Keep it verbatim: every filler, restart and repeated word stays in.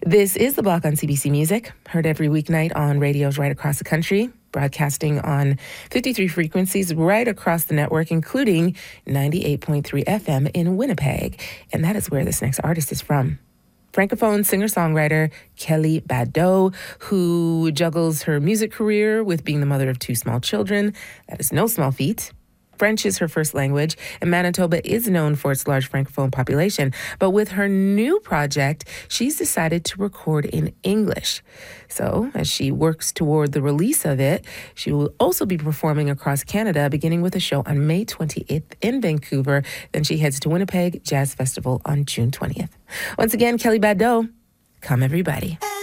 This is The Block on C B C Music, heard every weeknight on radios right across the country, broadcasting on fifty-three frequencies right across the network, including ninety-eight point three F M in Winnipeg. And that is where this next artist is from. Francophone singer-songwriter Kelly Bado, who juggles her music career with being the mother of two small children. That is no small feat. French is her first language, and Manitoba is known for its large Francophone population. But with her new project, she's decided to record in English. So, as she works toward the release of it, she will also be performing across Canada, beginning with a show on May twenty-eighth in Vancouver. Then she heads to Winnipeg Jazz Festival on June twentieth. Once again, Kelly Bado, come everybody.